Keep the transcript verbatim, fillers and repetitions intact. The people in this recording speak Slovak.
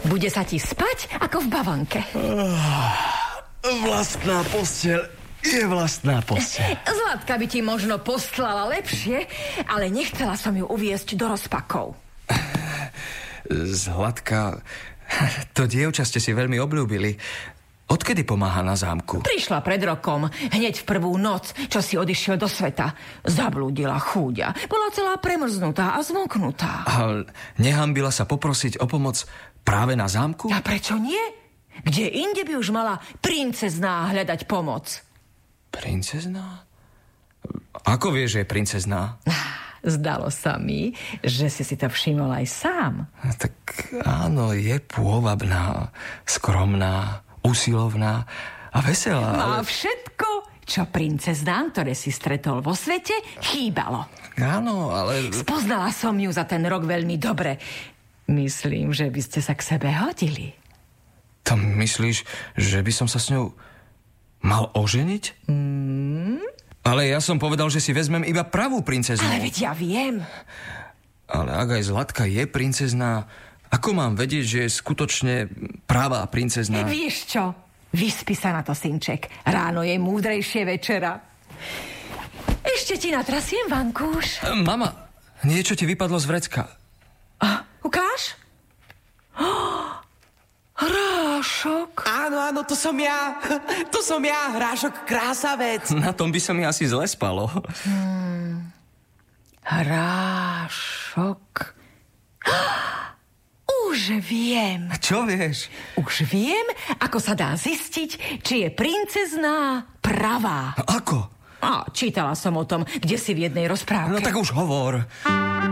Bude sa ti spať ako v bavlnke. Vlastná posteľ je vlastná posteľ. Zlatka by ti možno postlala lepšie, ale nechcela som ju uviesť do rozpakov. Zlatka, to dievča ste si veľmi obľúbili. Odkedy pomáha na zámku? Prišla pred rokom, hneď v prvú noc, čo si odišiel do sveta. Zablúdila chúďa. Bola celá premrznutá a zmoknutá. A nehambila sa poprosiť o pomoc práve na zámku? A prečo nie? Kde inde by už mala princezná hľadať pomoc? Princezná? Ako vieš, že je princezná? Zdalo sa mi, že si si to všimol aj sám. Tak áno, je pôvabná, skromná, usilovná a veselá. Má ale... všetko, čo princeznám, ktoré si stretol vo svete, chýbalo. Áno, ale... Spoznala som ju za ten rok veľmi dobre. Myslím, že by ste sa k sebe hodili. To myslíš, že by som sa s ňou mal oženiť? Mm? Ale ja som povedal, že si vezmem iba pravú princeznu. Ale veď ja viem. Ale ak aj Zlatka je princezná, ako mám vedieť, že je skutočne pravá princezná? Vieš čo? Vyspí sa na to, synček. Ráno je múdrejšie večera. Ešte ti natrasiem vankúš. Mama, niečo ti vypadlo z vrecka. A, ukáž? Oh, hrášok. Áno, áno, to som ja. To som ja, hrášok krásavec. Na tom by sa mi asi zle spalo. Hmm. Hrášok. Už viem. Čo vieš? Už viem, ako sa dá zistiť, či je princezná pravá. Ako? A čítala som o tom, kde si v jednej rozprávke. No tak už hovor.